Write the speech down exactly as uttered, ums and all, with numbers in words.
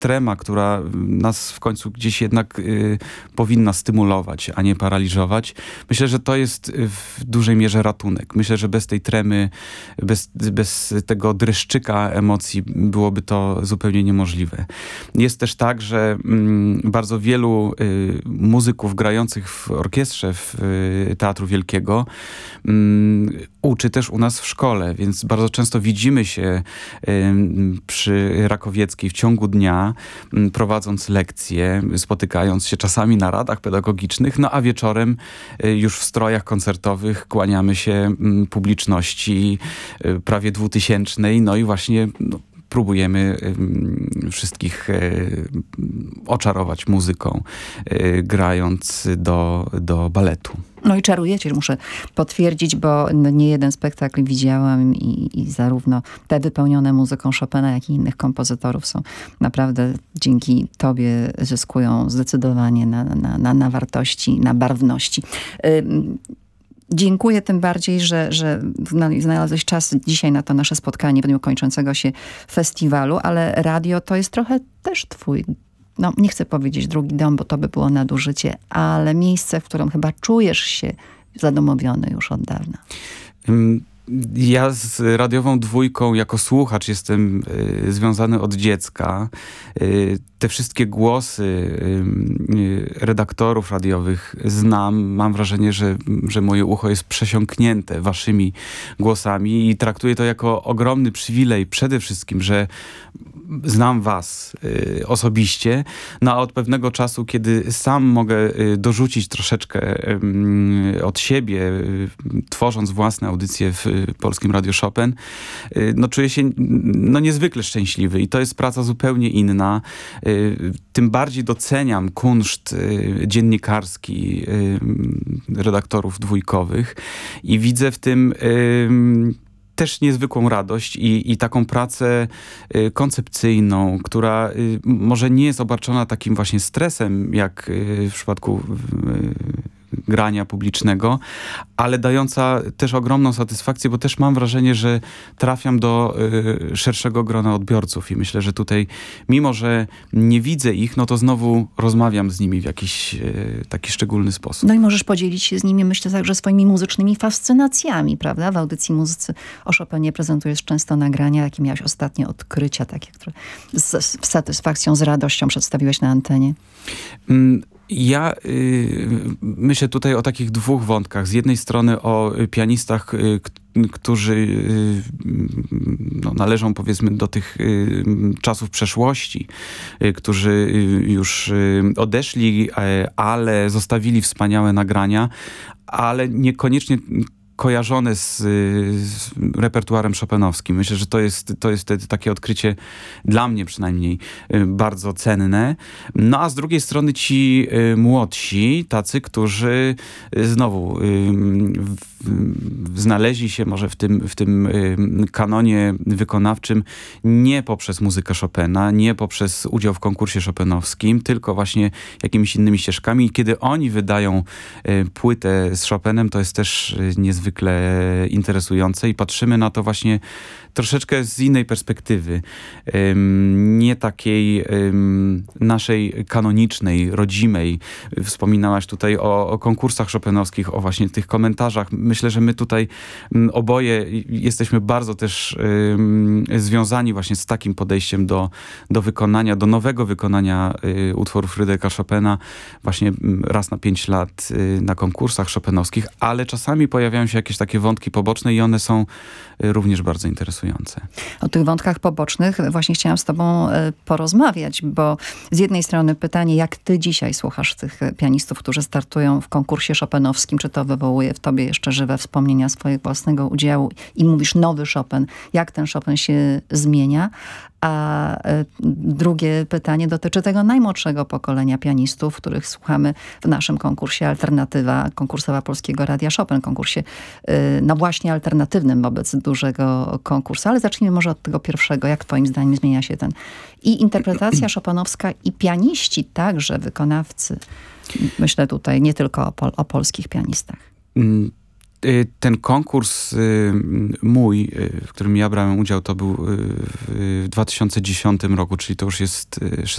trema, która nas w końcu gdzieś jednak y, powinna stymulować, a nie paraliżować. Myślę, że to jest w dużej mierze ratunek. Myślę, że bez tej tremy, bez, bez tego dreszczyka emocji byłoby to zupełnie niemożliwe. Jest też tak, że mm, bardzo wielu y, muzyków grających w orkiestrze w y, Teatru Wielkiego mm, uczy też u nas w szkole, więc bardzo często widzimy się y, przy Rakowieckiej w ciągu dnia, prowadząc lekcje, spotykając się czasami na radach pedagogicznych, no a wieczorem już w strojach koncertowych kłaniamy się publiczności prawie dwutysięcznej, no i właśnie no, próbujemy y, wszystkich y, oczarować muzyką, y, grając do, do baletu. No i czarujecie, muszę potwierdzić, bo nie jeden spektakl widziałam i, i zarówno te wypełnione muzyką Chopina, jak i innych kompozytorów są naprawdę dzięki tobie zyskują zdecydowanie na, na, na, na wartości, na barwności. Y Dziękuję tym bardziej, że, że znalazłeś czas dzisiaj na to nasze spotkanie w dniu kończącego się festiwalu, ale radio to jest trochę też twój, no nie chcę powiedzieć drugi dom, bo to by było nadużycie, ale miejsce, w którym chyba czujesz się zadomowiony już od dawna. Um. Ja z Radiową Dwójką jako słuchacz jestem y, związany od dziecka. Y, te wszystkie głosy y, redaktorów radiowych znam. Mam wrażenie, że, że moje ucho jest przesiąknięte waszymi głosami i traktuję to jako ogromny przywilej przede wszystkim, że znam was y, osobiście, no a od pewnego czasu, kiedy sam mogę y, dorzucić troszeczkę y, od siebie, y, tworząc własne audycje w y, Polskim Radiu Chopin, y, no czuję się no, niezwykle szczęśliwy i to jest praca zupełnie inna. Y, tym bardziej doceniam kunszt y, dziennikarski y, redaktorów dwójkowych i widzę w tym y, też niezwykłą radość i, i taką pracę y, koncepcyjną, która y, może nie jest obarczona takim właśnie stresem, jak y, w przypadku y, grania publicznego, ale dająca też ogromną satysfakcję, bo też mam wrażenie, że trafiam do y, szerszego grona odbiorców i myślę, że tutaj, mimo że nie widzę ich, no to znowu rozmawiam z nimi w jakiś y, taki szczególny sposób. No i możesz podzielić się z nimi, myślę, także swoimi muzycznymi fascynacjami, prawda? W audycji Muzycy o Chopinie prezentujesz często nagrania, jakie miałeś ostatnie odkrycia, takie, które z, z satysfakcją, z radością przedstawiłeś na antenie. Mm. Ja y, myślę tutaj o takich dwóch wątkach. Z jednej strony o pianistach, y, którzy y, no, należą powiedzmy do tych y, czasów przeszłości, y, którzy y, już y, odeszli, y, ale zostawili wspaniałe nagrania, ale niekoniecznie kojarzone z, z repertuarem chopinowskim. Myślę, że to jest, to jest wtedy takie odkrycie dla mnie przynajmniej bardzo cenne. No a z drugiej strony ci młodsi, tacy, którzy znowu znaleźli się może w tym, w tym kanonie wykonawczym nie poprzez muzykę Chopina, nie poprzez udział w konkursie chopinowskim, tylko właśnie jakimiś innymi ścieżkami. I kiedy oni wydają płytę z Chopinem, to jest też niezwykle interesujące i patrzymy na to właśnie troszeczkę z innej perspektywy. Um, nie takiej um, naszej kanonicznej, rodzimej. Wspominałaś tutaj o, o konkursach chopinowskich, o właśnie tych komentarzach. Myślę, że my tutaj um, oboje jesteśmy bardzo też um, związani właśnie z takim podejściem do, do wykonania, do nowego wykonania y, utworów Fryderyka Chopina właśnie raz na pięć lat y, na konkursach chopinowskich, ale czasami pojawiają się jakieś takie wątki poboczne i one są y, również bardzo interesujące. O tych wątkach pobocznych właśnie chciałam z tobą porozmawiać, bo z jednej strony pytanie, jak ty dzisiaj słuchasz tych pianistów, którzy startują w konkursie chopinowskim, czy to wywołuje w tobie jeszcze żywe wspomnienia swojego własnego udziału i mówisz nowy Chopin, jak ten Chopin się zmienia? A drugie pytanie dotyczy tego najmłodszego pokolenia pianistów, których słuchamy w naszym konkursie Alternatywa, konkursowa Polskiego Radia Chopin, konkursie no właśnie alternatywnym wobec dużego konkursu. Ale zacznijmy może od tego pierwszego. Jak twoim zdaniem zmienia się ten i interpretacja chopinowska i pianiści, także wykonawcy. Myślę tutaj nie tylko o, pol, o polskich pianistach. Mm. Ten konkurs mój, w którym ja brałem udział, to był w dwa tysiące dziesiątym roku, czyli to już jest